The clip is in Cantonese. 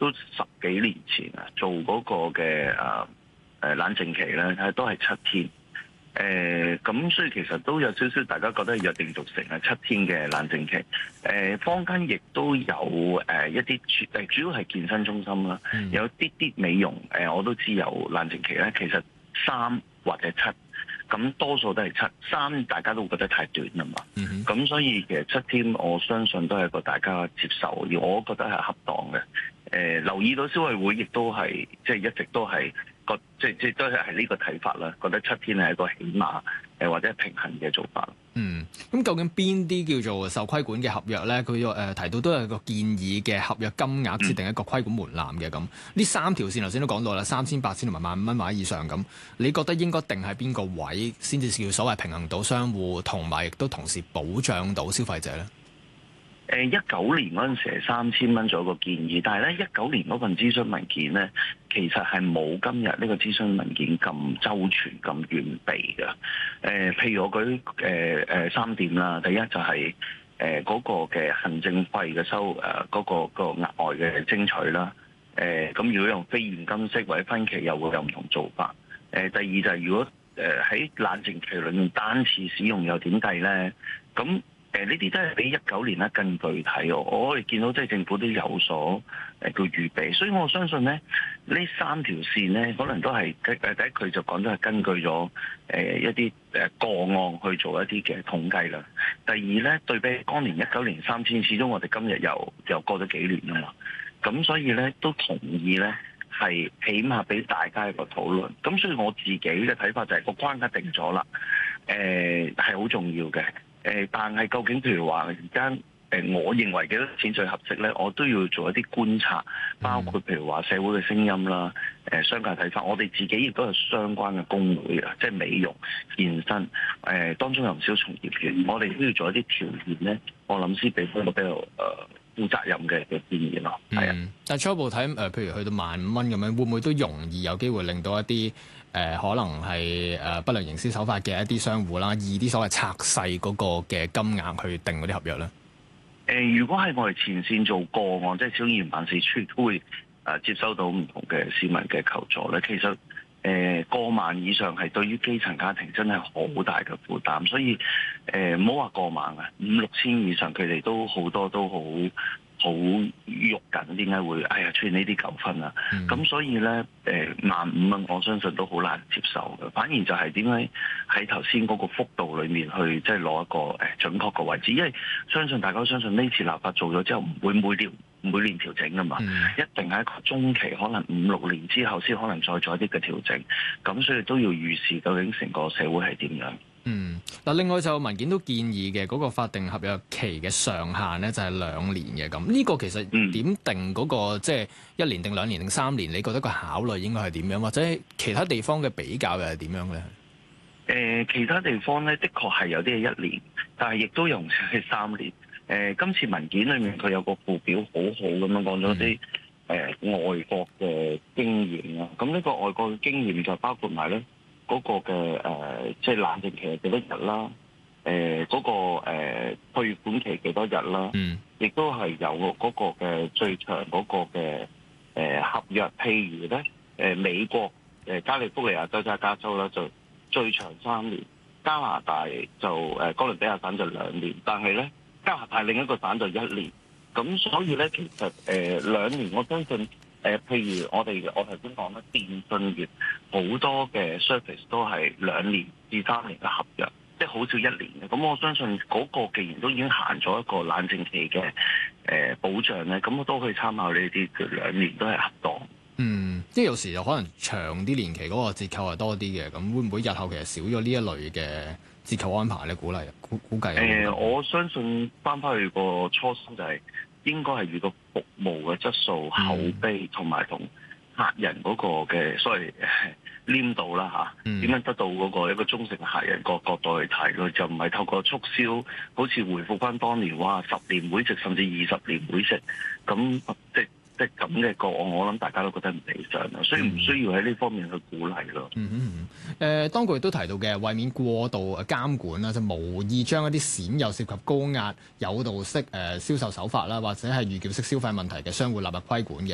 都十幾年前啊，做嗰個嘅冷靜期咧，都係7天。咁所以其實都有少少大家覺得約定俗成係7天嘅冷靜期。坊間亦都有一啲主要係健身中心啦，有啲美容我都知有冷靜期咧。其實3或者7，咁多數都係7，3大家都覺得太短啦嘛。咁所以其實7天我相信都係一個大家接受，而我覺得係恰當嘅。留意到消委會亦都係即係一直都係。即都係呢個睇法啦，覺得7天係一個起碼或者平衡嘅做法。 咁究竟邊啲叫做受規管嘅合約咧？佢提到都有個建議嘅合約金額設定一個規管門檻嘅咁。呢3條線頭先都講到啦，3000、8000同埋15000蚊或者以上咁。你覺得應該定喺邊個位先至叫所謂平衡到商戶，同埋亦都同時保障到消費者咧 ？19年嗰陣時係3000蚊做一個建議，但係咧19年嗰份諮詢文件咧，其實係冇今日呢個諮詢文件咁周全、咁完備嘅。譬如我舉3點啦，第一就係嗰個嘅行政費嘅嗰個額外嘅徵取啦。咁如果用非現金式或者分期，又會有唔同做法。第二就係如果喺冷靜期裏面單次使用又點計咧？咁呢啲都係比19年咧更具體。我哋見到即係政府都有所叫預備，所以我相信咧呢3條線咧可能都係第一佢就講咗係根據咗一啲個案去做一啲嘅統計啦。第二咧對比當年19年3000，始終我哋今日又過咗幾年啊嘛，咁所以咧都同意咧係起碼俾大家一個討論。咁所以我自己嘅睇法就係個關卡定咗啦，係好重要嘅。但係究竟譬如話而家我認為幾多錢最合適咧？我都要做一啲觀察，包括譬如話社會嘅聲音啦、商界睇法。我哋自己亦都有相關嘅工會啊，即係美容、健身，當中有唔少從業員，我哋都要做一啲條件咧。我諗先俾翻個比較負責任嘅建議咯。係啊， 但初步睇譬如去到15000蚊咁樣，會唔會都容易有機會令到一啲可能係不良營銷手法嘅一啲商戶啦，以啲所謂拆細嗰個嘅金額去定嗰啲合約咧？ 如果係我哋前線做個案，即係小議員辦事處都會接收到唔同嘅市民嘅求助咧。其實過萬以上係對於基層家庭真係好大嘅負擔，所以唔好話過萬啊，5、6千以上佢哋都好多都好喐緊，點解會出現呢啲糾紛啊？咁所以咧15000蚊，我相信都好難接受嘅。反而就係點解喺頭先嗰個幅度裏面去即係攞一個準確嘅位置，因為相信大家都相信呢次立法做咗之後唔會每年調整㗎嘛，一定係一個中期，可能5、6年之後先可能再做一啲嘅調整。咁所以都要預示究竟成個社會係點樣。 另外就文件都建議嘅嗰個法定合約期嘅上限咧就係2年嘅咁，呢個其實點定嗰個即係1年定2年定3年？你覺得個考慮應該係點樣？或者其他地方嘅比較又係點樣咧？ 其他地方咧的確係有啲係1年，但係亦都有唔少係3年。今次文件裏面佢有個附表好好咁樣講咗啲外國嘅經驗啊。咁呢個外國嘅經驗就包括埋咧嗰個嘅即係冷靜期係幾多日啦？嗰個退款期幾多日啦？亦都係有嗰個嘅最長嗰個嘅合約。譬如咧美國加利福尼亞州加州啦就最長3年，加拿大就哥倫比亞省就2年，但係咧加拿大另一個省就1年。咁所以咧其實2年我相信。譬如我頭先講啦，電信業好多嘅 service 都係2年至3年嘅合約，即係好少1年嘅。咁我相信嗰個既然都已經行咗一個冷靜期嘅保障咧，咁我都可以參考呢啲2年都係恰當。 即係有時就可能長啲年期嗰個折扣係多啲嘅，咁會唔會日後其實少咗呢一類嘅折扣安排咧？估計我相信翻去個初心就係、應該係遇到服務嘅質素、口碑同埋同客人嗰個嘅所謂黏度啦嚇，點樣得到嗰個一個忠誠嘅客人個角度去睇咯，就唔係透過促銷，好似回復翻當年10年會籍甚至20年會籍咁，即係咁嘅個案，我諗大家都覺得唔理想咯，所以唔需要喺呢方面去鼓勵咯。 當局亦都提到嘅，為免過度監管啦，就無意將一啲鮮有涉及高壓、誘導式銷售手法啦，或者係預繳式消費問題嘅商戶納入規管嘅。